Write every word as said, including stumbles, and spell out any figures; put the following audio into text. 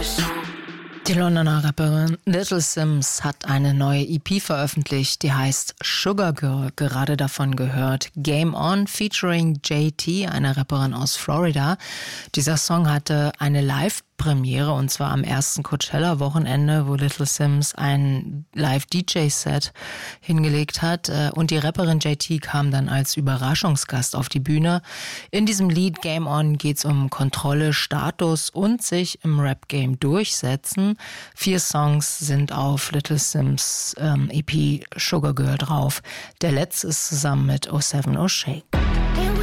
Die Londoner Rapperin Little Simz hat eine neue E P veröffentlicht, die heißt Sugar Girl, gerade davon gehört. Game On featuring J T, eine Rapperin aus Florida. Dieser Song hatte eine Live-Premiere und zwar am ersten Coachella-Wochenende, wo Little Simz ein Live-D J-Set hingelegt hat. Und die Rapperin J T kam dann als Überraschungsgast auf die Bühne. In diesem Lied Game On geht's um Kontrolle, Status und sich im Rap-Game durchsetzen. Vier Songs sind auf Little Simz ähm, E P Sugar Girl drauf. Der letzte ist zusammen mit oh seven oh Shake.